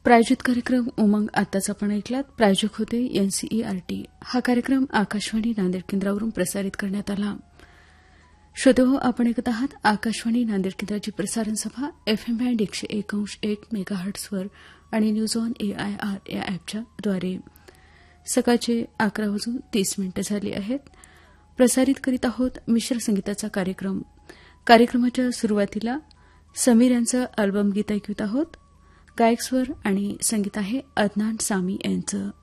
प्रायोजित कार्यक्रम उमंग आताच आपण ऐकलात. प्रायोजक होते एनसीईआरटी. हा कार्यक्रम आकाशवाणी नांदेड केंद्रावरून प्रसारित करण्यात आला. श्रोतेहो, आपण ऐकत आहात आकाशवाणी नांदेड केंद्राची प्रसारण सभा एफएम बँड 101.1 मेगाहर्ट्झवर आणि न्यूज ऑन एआयआर या अॅपच्या द्वारे. सकाळचे 11:30 झाले आहेत. प्रसारित करीत आहोत मिश्र संगीताचा कार्यक्रम. कार्यक्रमाच्या सुरुवातीला समीर यांचं अल्बम गीत ऐकत आहोत. गायक स्वर आणि संगीत आहे अदनान सामी यांचं.